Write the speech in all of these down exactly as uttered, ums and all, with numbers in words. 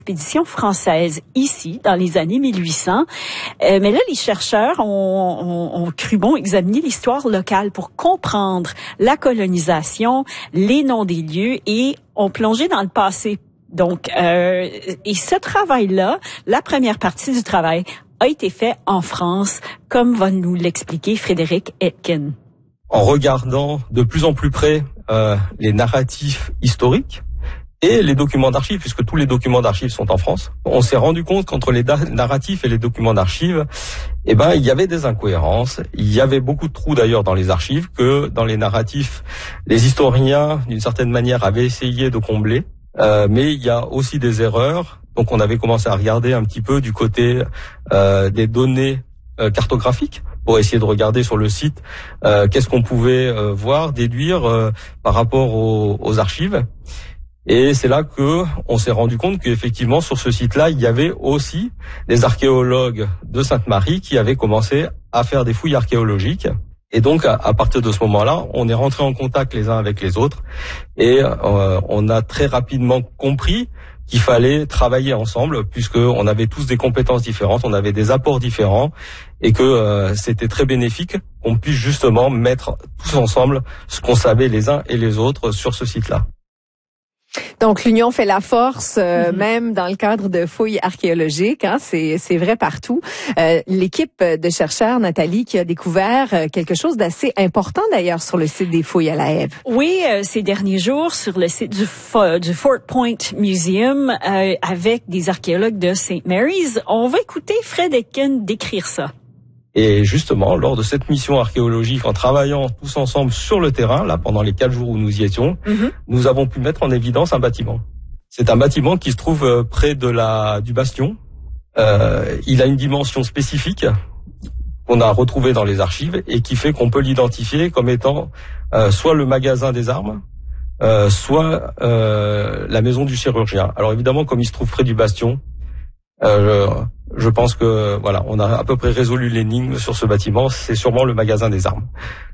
expédition française ici, dans les années mille huit cents. Euh, mais là, les chercheurs ont, ont, ont cru bon examiner l'histoire locale pour comprendre la colonisation, les noms des lieux et ont plongé dans le passé. Donc, euh, et ce travail-là, la première partie du travail a été fait en France, comme va nous l'expliquer Frédéric Etkin. En regardant de plus en plus près euh, les narratifs historiques, et les documents d'archives, puisque tous les documents d'archives sont en France. On s'est rendu compte qu'entre les da- narratifs et les documents d'archives, eh ben, il y avait des incohérences. Il y avait beaucoup de trous d'ailleurs dans les archives que dans les narratifs, les historiens, d'une certaine manière, avaient essayé de combler. Euh, mais il y a aussi des erreurs. Donc on avait commencé à regarder un petit peu du côté euh, des données euh, cartographiques pour essayer de regarder sur le site euh, qu'est-ce qu'on pouvait euh, voir, déduire euh, par rapport aux, aux archives. Et c'est là que on s'est rendu compte qu'effectivement sur ce site-là, il y avait aussi des archéologues de Sainte-Marie qui avaient commencé à faire des fouilles archéologiques. Et donc à, à partir de ce moment-là, on est rentré en contact les uns avec les autres et euh, on a très rapidement compris qu'il fallait travailler ensemble puisque on avait tous des compétences différentes, on avait des apports différents et que euh, c'était très bénéfique qu'on puisse justement mettre tous ensemble ce qu'on savait les uns et les autres sur ce site-là. Donc, l'union fait la force, euh, mm-hmm. même dans le cadre de fouilles archéologiques. Hein, c'est, c'est vrai partout. Euh, l'équipe de chercheurs, Nathalie, qui a découvert quelque chose d'assez important d'ailleurs sur le site des fouilles à la Ève. Oui, euh, ces derniers jours, sur le site du, Fo- du Fort Point Museum, euh, avec des archéologues de Saint Mary's. On va écouter Fred Etkin décrire ça. Et justement, lors de cette mission archéologique, en travaillant tous ensemble sur le terrain, là, pendant les quatre jours où nous y étions, mm-hmm. nous avons pu mettre en évidence un bâtiment. C'est un bâtiment qui se trouve près de la du bastion. Euh, il a une dimension spécifique qu'on a retrouvée dans les archives et qui fait qu'on peut l'identifier comme étant euh, soit le magasin des armes, euh, soit euh, la maison du chirurgien. Alors évidemment, comme il se trouve près du bastion, euh, je pense que voilà, on a à peu près résolu l'énigme sur ce bâtiment. C'est sûrement le magasin des armes.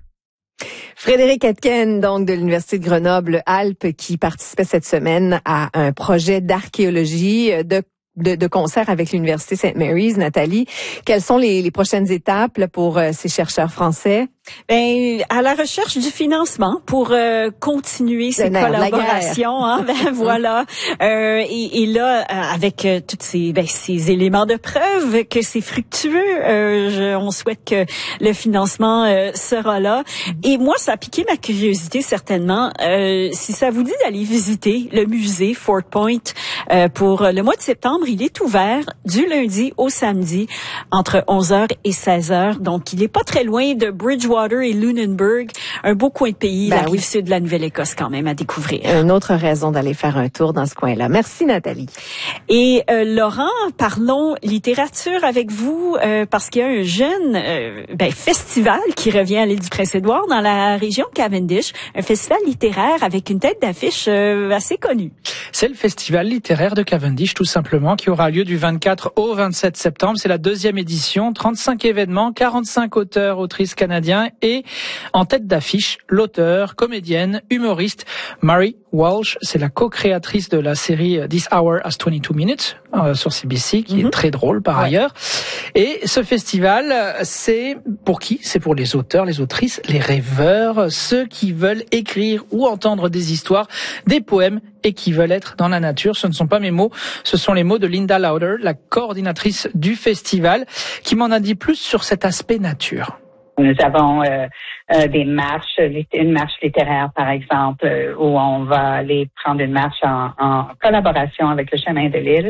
Frédéric Etkin, donc de l'Université de Grenoble-Alpes, qui participait cette semaine à un projet d'archéologie de De, de concert avec l'Université Saint Mary's. Nathalie, quelles sont les, les prochaines étapes là, pour euh, ces chercheurs français? Ben, à la recherche du financement pour euh, continuer ces nerf, collaborations. Hein, ben voilà. Euh, et, et là, avec euh, tous ces, ben, ces éléments de preuve que c'est fructueux, euh, je, on souhaite que le financement euh, sera là. Et moi, ça a piqué ma curiosité certainement. Euh, si ça vous dit d'aller visiter le musée Fort Point euh, pour le mois de septembre, il est ouvert du lundi au samedi entre onze heures et seize heures. Donc, il est pas très loin de Bridgewater et Lunenburg, un beau coin de pays, ben la rive oui. sud de la Nouvelle-Écosse quand même à découvrir. Une autre raison d'aller faire un tour dans ce coin-là. Merci Nathalie. Et euh, Laurent, parlons littérature avec vous euh, parce qu'il y a un jeune euh, ben, festival qui revient à l'île du Prince-Édouard dans la région Cavendish, un festival littéraire avec une tête d'affiche euh, assez connue. C'est le festival littéraire de Cavendish tout simplement qui aura lieu du vingt-quatre au vingt-sept septembre. C'est la deuxième édition, trente-cinq événements, quarante-cinq auteurs, autrices canadiens et en tête d'affiche, l'auteur, comédienne, humoriste Mary Walsh. C'est la co-créatrice de la série This Hour Has twenty-two minutes euh, sur C B C, qui mm-hmm. est très drôle par ouais. ailleurs. Et ce festival, c'est pour qui? C'est pour les auteurs, les autrices, les rêveurs, ceux qui veulent écrire ou entendre des histoires, des poèmes et qui veulent être dans la nature. Ce ne sont pas mes mots, ce sont les mots de Linda Lauder, la coordinatrice du festival, qui m'en a dit plus sur cet aspect nature. Nous avons euh, euh, des marches, une marche littéraire par exemple, euh, où on va aller prendre une marche en, en collaboration avec le Chemin de l'Île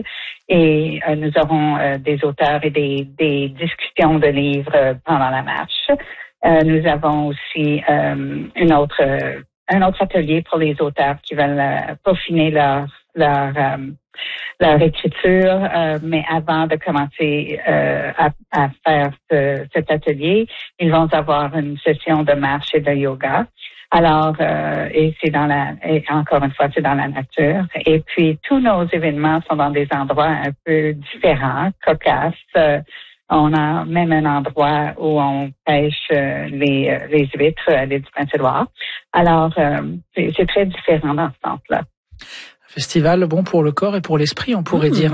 et euh, nous aurons euh, des auteurs et des, des discussions de livres pendant la marche. Euh, nous avons aussi euh, une autre, euh, un autre atelier pour les auteurs qui veulent euh, peaufiner leur leur euh, leur écriture, euh, mais avant de commencer euh, à, à faire ce, cet atelier, ils vont avoir une session de marche et de yoga. Alors, euh, et c'est dans la, et encore une fois, c'est dans la nature. Et puis, tous nos événements sont dans des endroits un peu différents, cocasses. Euh, on a même un endroit où on pêche euh, les, les huîtres à l'île du Prince-Édouard. Alors, euh, c'est, c'est très différent dans ce sens-là. Festival bon pour le corps et pour l'esprit, on pourrait mmh. dire.